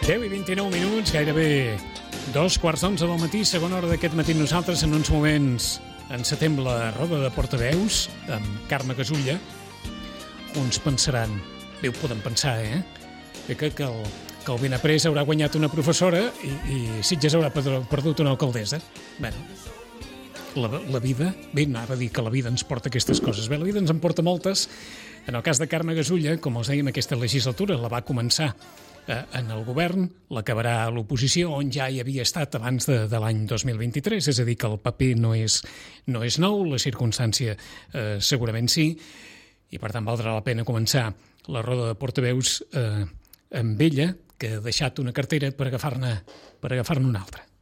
10:29, gairebé 2:15 del matí, segona hora d'aquest matí. Nosaltres en uns moments encetem la roda de portaveus amb Carme Gasulla. Uns pensaran, bé, ho poden pensar, que el Benaprés haurà guanyat una professora i Sitges haurà perdut una alcaldessa. Bueno, la vida, bé, anava a dir que la vida ens porta aquestes coses. Bé, la vida ens en porta moltes. En el cas de Carme Gasulla, com els dèiem, aquesta legislatura la va començar en el govern, l'acabarà a l'oposició, on ja hi havia estat abans de l'any 2023, és a dir, que el paper no és nou, la circumstància segurament sí, i per tant valdrà la pena començar la roda de portaveus amb ella, que ha deixat una cartera per agafar-ne una altra.